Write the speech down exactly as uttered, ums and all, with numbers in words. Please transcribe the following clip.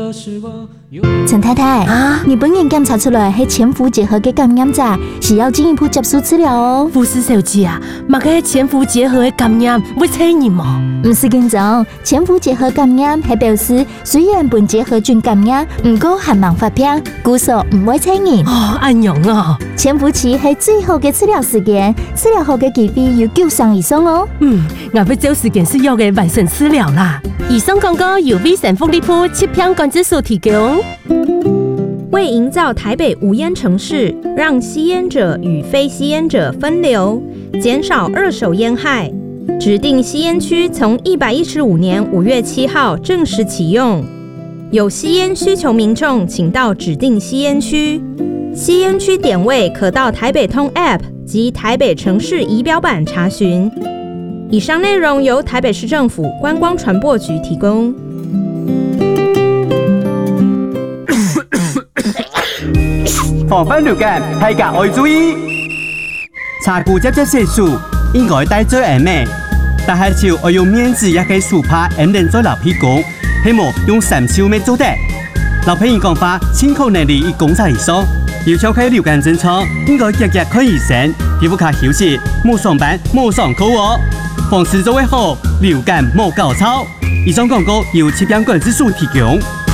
陈太太啊，你本人检查出来是潜伏结核的感染者，需要进一步接受治疗哦。 护士小姐啊，嘛个潜伏结核的感染会传染吗？ 唔是紧张，潜伏结核感染係表示雖然本結核菌感染，唔過還冇發病，故所唔會傳染。 哦，安樣啊！ 潛伏期係最好嘅治療時間，治療後嘅機會有九成以上哦。 嗯，我要找時間需要嘅完成治療啦。以上廣告由威盛福利鋪七片管制所提供。 為營造台北無煙城市，讓吸煙者與非吸煙者分流，減少二手煙害。指定吸煙區從一百一十五年五月七號正式啟用，有吸煙需求民眾請到指定吸煙區。吸煙區點位可到台北通 App 及台北城市儀表板查詢。以上內容由台北市政府觀光傳播局提供。 防範流感，大家要注意。查顧接接細數，應該戴嘴眼咩？但係就要用面紙也可以手拍，然後再留屁股，希望用三手咩做得。老朋友講話，清口能力已公差以上，要敲開流感症狀，應該日日看醫生，皮膚卡休息，莫上班，莫上課哦。防治做為好，流感莫搞操。以上廣告由疾病管制署提供。